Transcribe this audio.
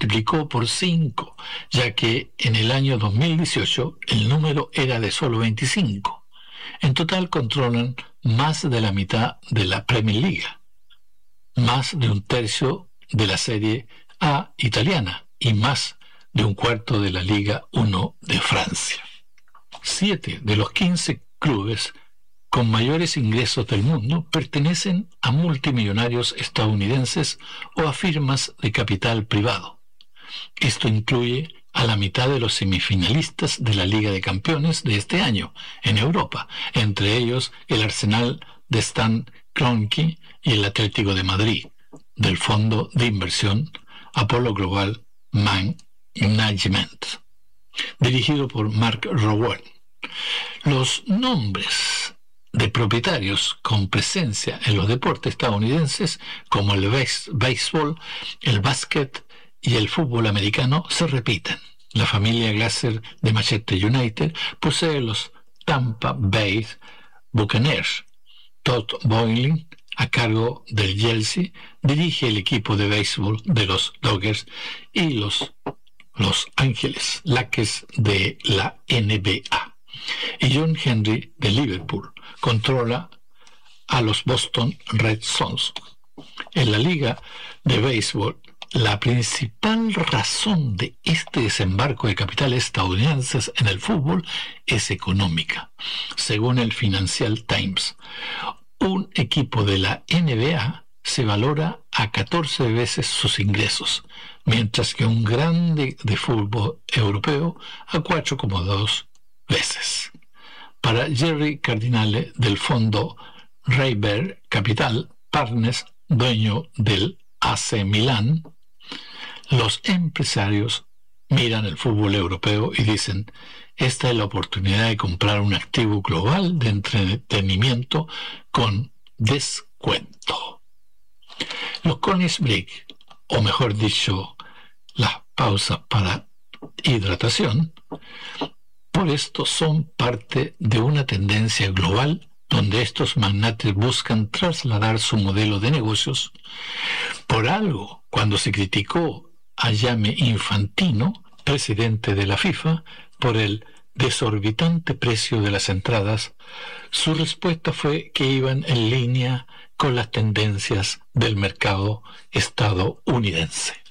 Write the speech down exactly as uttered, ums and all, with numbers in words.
multiplicó por cinco, ya que en el año dos mil dieciocho el número era de solo veinticinco. En total controlan más de la mitad de la Premier League, más de un tercio de la Serie A italiana y más de un cuarto de la Liga uno de Francia. Siete de los quince clubes con mayores ingresos del mundo pertenecen a multimillonarios estadounidenses o a firmas de capital privado. Esto incluye a la mitad de los semifinalistas de la Liga de Campeones de este año en Europa, entre ellos el Arsenal de Stan Kroenke y el Atlético de Madrid, del fondo de inversión Apollo Global Management, dirigido por Mark Rowell. Los nombres de propietarios con presencia en los deportes estadounidenses, como el béisbol, el básquet y el fútbol americano, se repiten. La familia Glaser de Manchester United posee los Tampa Bay Buccaneers. Todd Boehly, a cargo del Chelsea, dirige el equipo de béisbol de los Dodgers y los Los Ángeles Lakers de la N B A. Y John Henry de Liverpool controla a los Boston Red Sox. En la liga de béisbol, la principal razón de este desembarco de capitales estadounidenses en el fútbol es económica. Según el Financial Times, un equipo de la N B A se valora a catorce veces sus ingresos, mientras que un grande de fútbol europeo a cuatro coma dos veces. Para Jerry Cardinale, del fondo Rayber Capital Partners, dueño del A C Milán, los empresarios miran el fútbol europeo y dicen: esta es la oportunidad de comprar un activo global de entretenimiento con descuento. Los corners break, o mejor dicho, las pausas para hidratación, por esto son parte de una tendencia global donde estos magnates buscan trasladar su modelo de negocios. Por algo, cuando se criticó a Gianni Infantino, presidente de la FIFA, por el desorbitante precio de las entradas, su respuesta fue que iban en línea con las tendencias del mercado estadounidense.